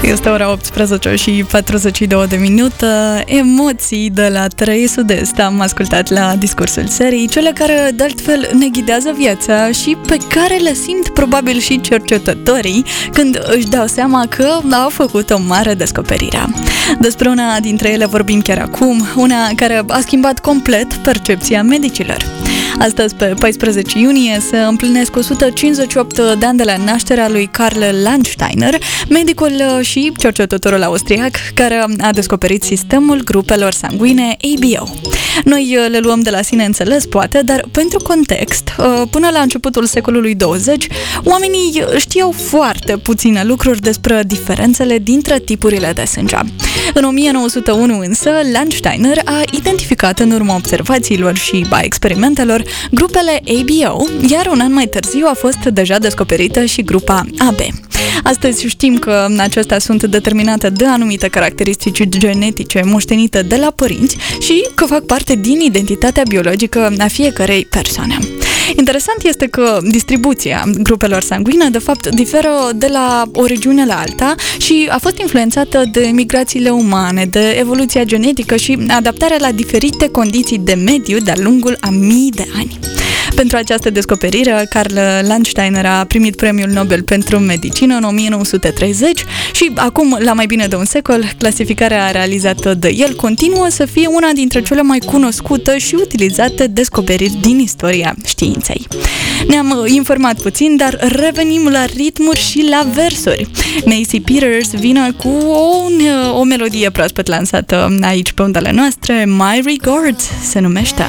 Este ora 18 și 42 de minute. Emoții de la 3 Sud-Est am ascultat la discursul serii, cele care de altfel ne ghidează viața și pe care le simt probabil și cercetătorii când își dau seama că au făcut o mare descoperire. Despre una dintre ele vorbim chiar acum, una care a schimbat complet percepția medicilor. Astăzi, pe 14 iunie, se împlinesc 158 de ani de la nașterea lui Karl Landsteiner, medicul și cercetătorul austriac care a descoperit sistemul grupelor sanguine ABO. Noi le luăm de la sine înțeles, poate, dar pentru context, până la începutul secolului 20, oamenii știau foarte puține lucruri despre diferențele dintre tipurile de sânge. În 1901 însă, Landsteiner a identificat în urma observațiilor și a experimentelor grupele ABO, iar un an mai târziu a fost deja descoperită și grupa AB. Astăzi știm că acestea sunt determinate de anumite caracteristici genetice moștenite de la părinți și că fac parte din identitatea biologică a fiecărei persoane. Interesant este că distribuția grupelor sanguine de fapt diferă de la o regiune la alta și a fost influențată de migrațiile umane, de evoluția genetică și adaptarea la diferite condiții de mediu de-a lungul a mii de ani. Pentru această descoperire, Karl Landsteiner a primit premiul Nobel pentru medicină în 1930 și acum, la mai bine de un secol, clasificarea realizată de el continuă să fie una dintre cele mai cunoscute și utilizate descoperiri din istoria științei. Ne-am informat puțin, dar revenim la ritmuri și la versuri. Macy Peters vine cu o melodie proaspăt lansată aici pe undele noastre, My Regards se numește.